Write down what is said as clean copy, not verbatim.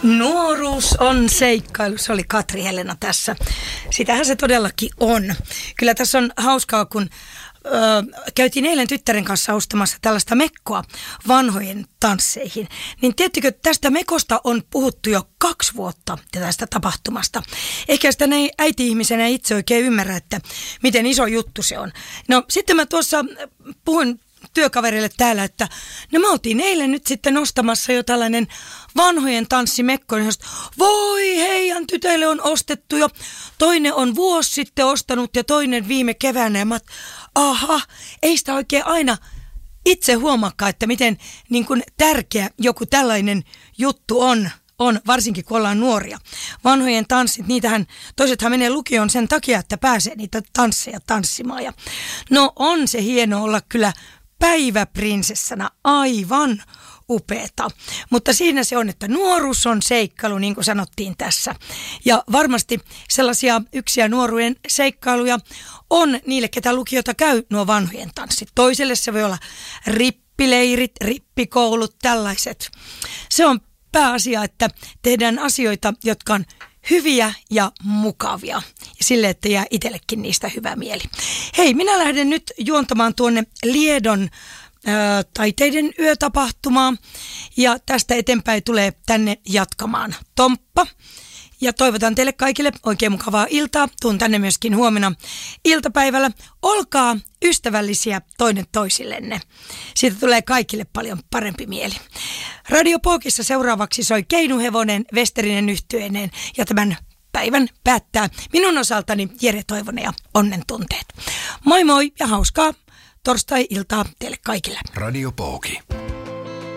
Nuoruus on seikkailu, se oli Katri Helena tässä. Sitähän se todellakin on. Kyllä tässä on hauskaa, kun käytiin eilen tyttären kanssa ostamassa tällaista mekkoa vanhojen tansseihin. Niin tiedättekö, tästä mekosta on puhuttu jo 2 vuotta tästä tapahtumasta. Ehkä sitä näin äiti-ihmisenä itse oikein ymmärrä, että miten iso juttu se on. No sitten mä tuossa puhuin työkaverille täällä, että no me oltiin eilen nyt sitten ostamassa jo tällainen vanhojen tanssimekko, niin voi heidän tytöille on ostettu jo, toinen on vuosi sitten ostanut ja toinen viime keväänä, ja mä aha, ei sitä oikein aina itse huomaakaan, että miten niin kuin tärkeä joku tällainen juttu on, varsinkin kun ollaan nuoria. Vanhojen tanssit, toisethan menee lukioon sen takia, että pääsee niitä tansseja tanssimaan. Ja no on se hieno olla kyllä päiväprinsessana, aivan upeeta. Mutta siinä se on, että nuoruus on seikkailu, niin kuin sanottiin tässä. Ja varmasti sellaisia yksiä nuoruuden seikkailuja on niille, ketä lukiota käy nuo vanhojen tanssit. Toiselle se voi olla rippileirit, rippikoulut, tällaiset. Se on pääasia, että tehdään asioita, jotka on hyviä ja mukavia. Ja sille, että jää itsellekin niistä hyvä mieli. Hei, minä lähden nyt juontamaan tuonne Liedon taiteiden yötapahtumaan. Ja tästä eteenpäin tulee tänne jatkamaan Tomppa. Ja toivotan teille kaikille oikein mukavaa iltaa. Tuun tänne myöskin huomenna iltapäivällä. Olkaa ystävällisiä toinen toisillenne. Siitä tulee kaikille paljon parempi mieli. Radio Pookissa seuraavaksi soi Keinuhevonen Westerinen yhtyeineen ja tämän päivän päättää minun osaltani Jere Toivonen ja onnen tunteet. Moi moi ja hauskaa torstai-iltaa teille kaikille. Radio Pooki.